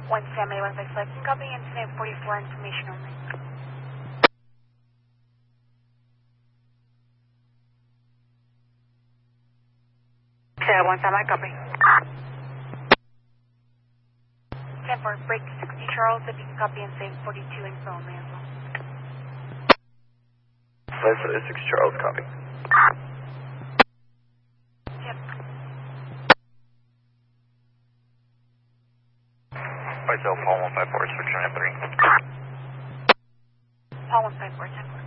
One family, 155, copy, incident 44, information only. Yeah, one family, copy. 10-4, break 60 Charles, if you can copy and say 42 info only as well. 546 Charles, copy. Yep. 50 Paul 154, switch 3. Paul 154, 10-4.